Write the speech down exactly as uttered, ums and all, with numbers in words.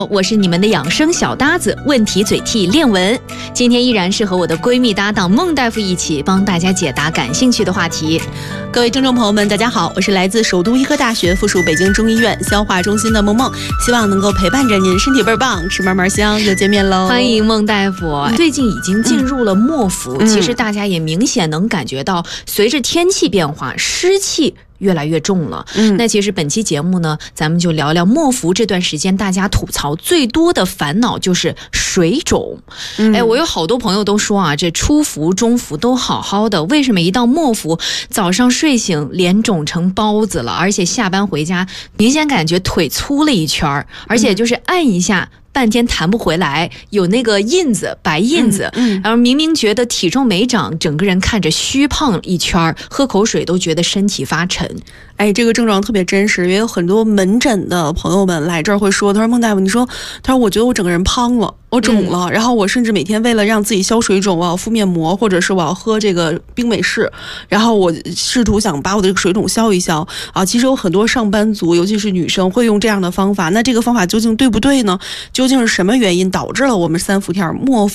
我是你们的养生小搭子，问题嘴替练文。今天依然是和我的闺蜜搭档孟大夫一起帮大家解答感兴趣的话题。 各位听众朋友们，大家好，我是来自首都医科大学附属北京中医院消化中心的梦梦，希望能够陪伴着您，身体倍儿棒，吃嘛嘛香，又见面喽！ 欢迎孟大夫。最近已经进入了末伏，嗯、其实大家也明显能感觉到，随着天气变化，湿气越来越重了。嗯，那其实本期节目呢，咱们就聊聊末伏这段时间大家吐槽最多的烦恼就是水肿。嗯、哎，我有好多朋友都说啊，这初伏、中伏都好好的，为什么一到末伏，早上睡醒脸肿成包子了，而且下班回家明显感觉腿粗了一圈，而且就是按一下。嗯半天弹不回来，有那个印子，白印子，嗯嗯、然后明明觉得体重没长，整个人看着虚胖一圈，喝口水都觉得身体发沉。 哎，这个症状特别真实，也有很多门诊的朋友们来这儿会说，他说孟大夫，你说，他说我觉得我整个人胖了，我肿了，嗯、然后我甚至每天为了让自己消水肿，我要敷面膜，或者是我要喝这个冰美式，然后我试图想把我的这个水肿消一消啊。其实有很多上班族，尤其是女生会用这样的方法，那这个方法究竟对不对呢？究竟是什么原因导致了我们三伏天末伏